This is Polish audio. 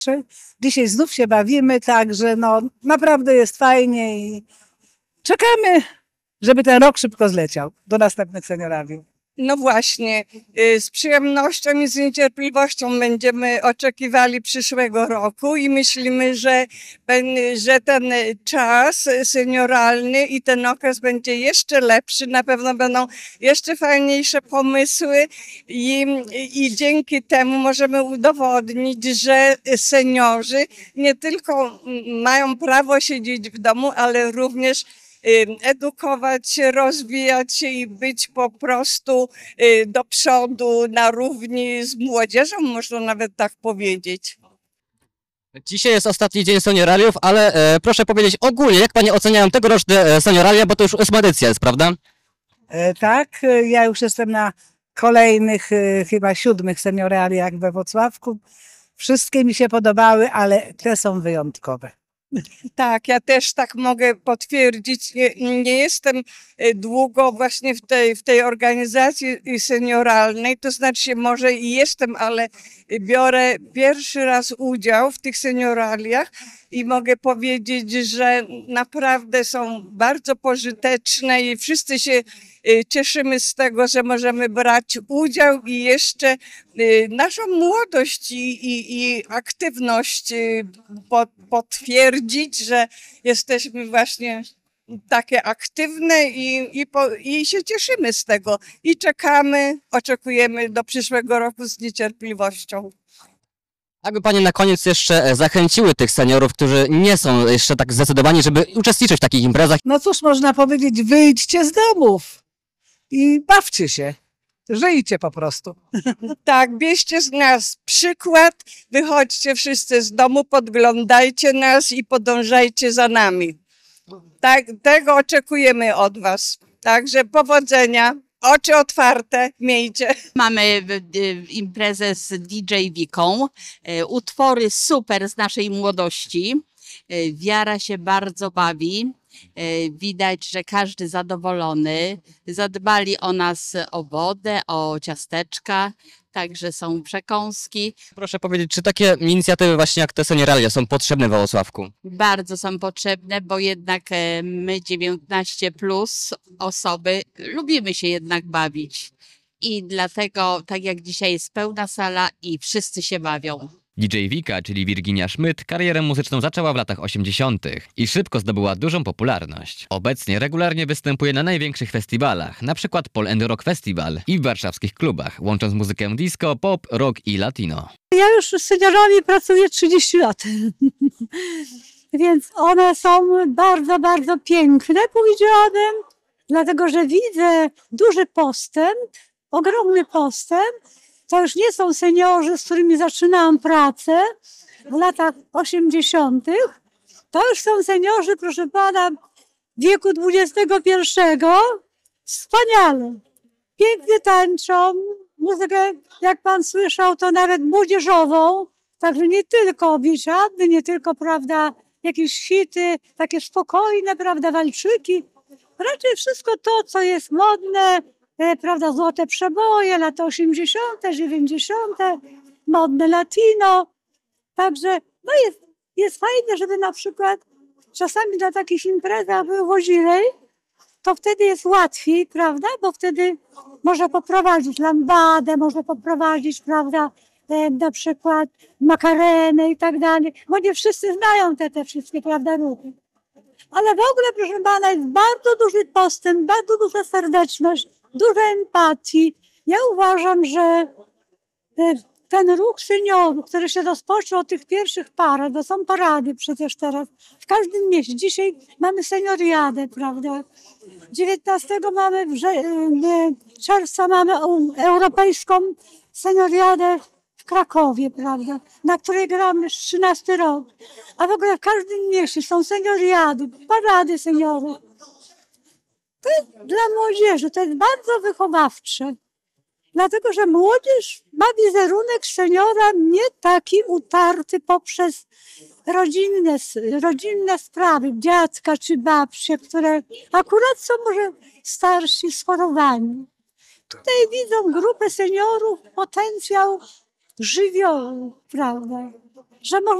Dzisiaj znów się bawimy, także no naprawdę jest fajnie i czekamy, żeby ten rok szybko zleciał do następnych seniorariów. No właśnie, z przyjemnością i z niecierpliwością będziemy oczekiwali przyszłego roku i myślimy, że ten czas senioralny i ten okres będzie jeszcze lepszy. Na pewno będą jeszcze fajniejsze pomysły i dzięki temu możemy udowodnić, że seniorzy nie tylko mają prawo siedzieć w domu, ale również edukować się, rozwijać się i być po prostu do przodu na równi z młodzieżą, można nawet tak powiedzieć. Dzisiaj jest ostatni dzień senioraliów, ale proszę powiedzieć ogólnie, jak Panie oceniają tegoroczne senioralia, bo to już 8. edycja jest, prawda? Tak, ja już jestem na kolejnych, chyba 7 senioraliach we Włocławku. Wszystkie mi się podobały, ale te są wyjątkowe. Tak, ja też tak mogę potwierdzić. Nie jestem długo właśnie w tej organizacji senioralnej, to znaczy może i jestem, ale biorę pierwszy raz udział w tych senioraliach i mogę powiedzieć, że naprawdę są bardzo pożyteczne i wszyscy się cieszymy z tego, że możemy brać udział i jeszcze naszą młodość i aktywność potwierdzić, że jesteśmy właśnie takie aktywne i się cieszymy z tego i oczekujemy do przyszłego roku z niecierpliwością. Jakby Panie na koniec jeszcze zachęciły tych seniorów, którzy nie są jeszcze tak zdecydowani, żeby uczestniczyć w takich imprezach. No cóż można powiedzieć, wyjdźcie z domów i bawcie się. Żyjcie po prostu. Tak, bierzcie z nas przykład, wychodźcie wszyscy z domu, podglądajcie nas i podążajcie za nami. Tak, tego oczekujemy od was. Także powodzenia, oczy otwarte miejcie. Mamy imprezę z DJ Wiką, utwory super z naszej młodości. Wiara się bardzo bawi. Widać, że każdy zadowolony. Zadbali o nas o wodę, o ciasteczka, także są przekąski. Proszę powiedzieć, czy takie inicjatywy właśnie jak te senioralia są potrzebne w Wołosławku? Bardzo są potrzebne, bo jednak my 19 plus osoby lubimy się jednak bawić. I dlatego, tak jak dzisiaj jest pełna sala i wszyscy się bawią. DJ Wika, czyli Virginia Schmidt, karierę muzyczną zaczęła w latach 80. i szybko zdobyła dużą popularność. Obecnie regularnie występuje na największych festiwalach, np. Pol and Rock Festival i w warszawskich klubach, łącząc muzykę disco, pop, rock i latino. Ja już z seniorami pracuję 30 lat, więc one są bardzo, bardzo piękne, powiedziałabym, dlatego że widzę duży postęp, ogromny postęp. To już nie są seniorzy, z którymi zaczynałam pracę w latach 80. To już są seniorzy, proszę pana, wieku XXI. Wspaniale. Pięknie tańczą. Muzykę, jak pan słyszał, to nawet młodzieżową. Także nie tylko biesiady, nie tylko, prawda, jakieś hity, takie spokojne, prawda, walczyki. Raczej wszystko to, co jest modne, prawda, złote przeboje, lata 80., 90., modne latino. Także no jest fajne, żeby na przykład czasami na takich imprezach wywozirej, to wtedy jest łatwiej, prawda, bo wtedy można poprowadzić lambadę, można poprowadzić, prawda, na przykład makarenę i tak dalej, bo nie wszyscy znają te wszystkie, prawda, ruchy. Ale w ogóle, proszę pana, jest bardzo duży postęp, bardzo duża serdeczność, dużo empatii. Ja uważam, że ten ruch seniorów, który się rozpoczął od tych pierwszych parad, to są parady przecież teraz, w każdym mieście. Dzisiaj mamy senioriadę, prawda? 19 mamy, czerwca mamy europejską senioriadę w Krakowie, prawda? Na której gramy już 13 rok. A w ogóle w każdym mieście są senioriady, parady seniorów. To jest dla młodzieży, to jest bardzo wychowawcze. Dlatego, że młodzież ma wizerunek seniora nie taki utarty poprzez rodzinne sprawy, dziadka czy babcie, które akurat są może starsi, schorowani. Tutaj widzą grupę seniorów, potencjał żywiołu, prawda? Że można